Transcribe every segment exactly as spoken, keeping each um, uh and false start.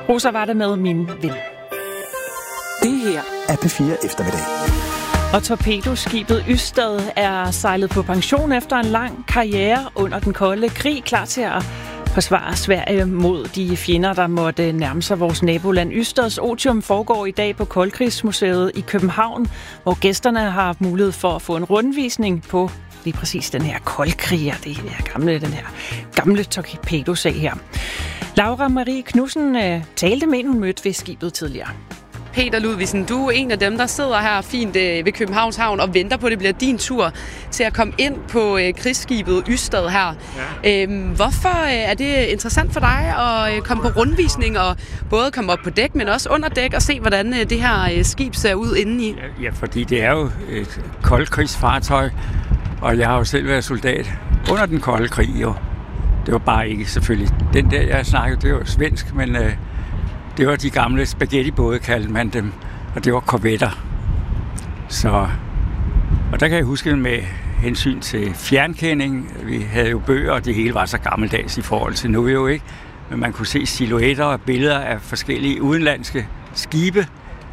Rosa var det med min ven. Det her er P fire Eftermiddag. Og torpedoskibet Ystad er sejlet på pension efter en lang karriere under den kolde krig, klar til at forsvare Sverige mod de fjender, der måtte nærme sig vores naboland. Ystads otium foregår i dag på Koldkrigsmuseet i København, hvor gæsterne har haft mulighed for at få en rundvisning på lige præcis den her koldkrig, det her gamle, den her gamle torpedosag her. Laura Marie Knudsen øh, talte med en, hun mødte ved skibet tidligere. Peter Ludvigsen, du er en af dem, der sidder her fint øh, ved Københavns Havn og venter på, at det bliver din tur til at komme ind på øh, krigsskibet Ystad her. Ja. Øhm, hvorfor øh, er det interessant for dig at øh, komme på rundvisning og både komme op på dæk, men også under dæk og se, hvordan øh, det her øh, skib ser ud indeni? Ja, ja, fordi det er jo et koldkrigsfartøj, og jeg har jo selv været soldat under den kolde krig. Jo. Det var bare ikke selvfølgelig. Den der, jeg snakkede, det var svensk, men øh, det var de gamle spaghettibåde, kaldte man dem, og det var korvetter. Så, og der kan jeg huske med hensyn til fjernkending, vi havde jo bøger, og det hele var så gammeldags i forhold til nu jo ikke, men man kunne se silhuetter og billeder af forskellige udenlandske skibe,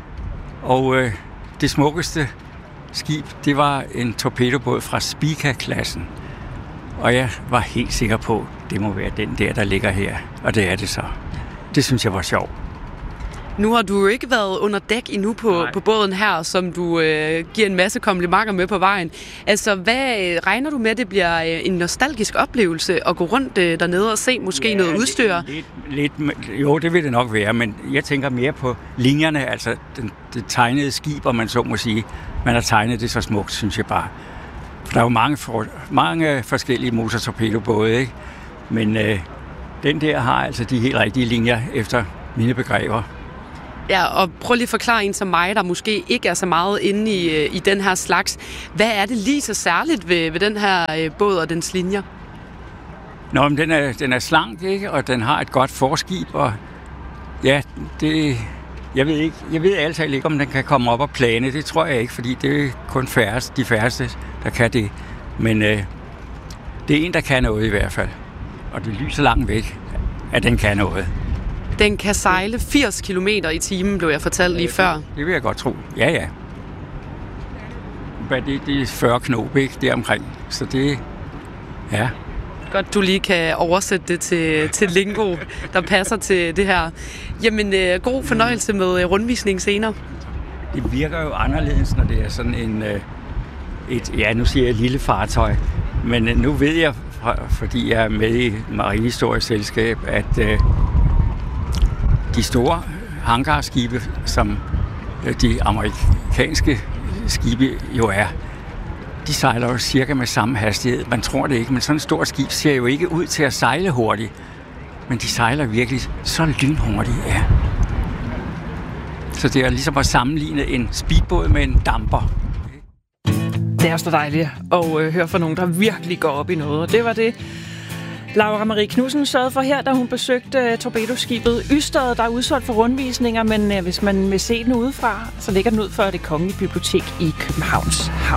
og øh, det smukkeste skib, det var en torpedobåd fra Spica-klassen. Og jeg var helt sikker på, at det må være den der, der ligger her. Og det er det så. Det synes jeg var sjovt. Nu har du jo ikke været under dæk endnu på, på båden her, som du øh, giver en masse komplimenter med på vejen. Altså, hvad øh, regner du med, det bliver øh, en nostalgisk oplevelse at gå rundt øh, dernede og se måske ja, noget udstyr? Lidt, lidt, jo, det vil det nok være, men jeg tænker mere på linjerne, altså den, det tegnede skib, om man så må sige. Man har tegnet det så smukt, synes jeg bare. For der er jo mange, for, mange forskellige motortorpedobåde, ikke? Men øh, den der har altså de helt rigtige linjer efter mine begreber. Ja, og prøv lige at forklare en som mig, der måske ikke er så meget inde i, i den her slags. Hvad er det lige så særligt ved, ved den her øh, båd og dens linjer? Nå, men den er, den er slank, ikke? Og den har et godt forskib, og ja, det... Jeg ved ikke, jeg ved altid ikke, om den kan komme op og plane. Det tror jeg ikke, fordi det er kun færreste, de færreste, der kan det. Men øh, det er en, der kan noget i hvert fald. Og det lyser langt væk, at den kan noget. Den kan sejle firs kilometer i timen, blev jeg fortalt lige før. Det vil jeg godt tro. Ja, ja. Men det, det er fyrre knop, ikke? Deromkring. Så det, ja. Godt, du lige kan oversætte det til, til lingo, der passer til det her. Jamen, øh, god fornøjelse med rundvisning senere. Det virker jo anderledes, når det er sådan en, øh, et, ja, nu siger jeg lille fartøj, men øh, nu ved jeg, fordi jeg er med i Marinehistorisk Selskab, at øh, de store hangarskibe, som øh, de amerikanske skibe jo er, de sejler jo cirka med samme hastighed. Man tror det ikke, men sådan et stort skib ser jo ikke ud til at sejle hurtigt. Men de sejler virkelig så lynhurtigt, ja. Så det er ligesom at sammenligne en speedbåd med en damper. Det er så dejligt at øh, høre fra nogen, der virkelig går op i noget. Og det var det, Laura Marie Knudsen sørgede for her, da hun besøgte uh, torpedoskibet Ystad, der er udsolgt for rundvisninger. Men uh, hvis man vil se den udefra, så ligger den ud for Det Kongelige Bibliotek i Københavns Havn.